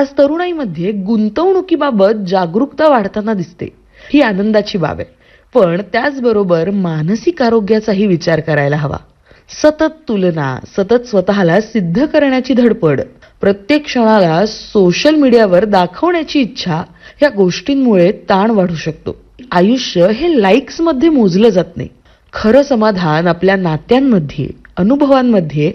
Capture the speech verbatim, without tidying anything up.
आज तरुणाईमध्ये गुंतवणुकीबाबत जागरूकता वाढताना दिसते. ही आनंदाची बाब आहे, पण त्याचबरोबर मानसिक आरोग्याचाही विचार करायला हवा. सतत तुलना, सतत स्वतःला सिद्ध करण्याची धडपड, प्रत्येक क्षणाला सोशल मीडियावर दाखवण्याची इच्छा, या गोष्टींमुळे ताण वाढू शकतो. आयुष्य हे लाईक्स मध्ये मोजलं जात नाही. खरं समाधान आपल्या नात्यांमध्ये, अनुभवांमध्ये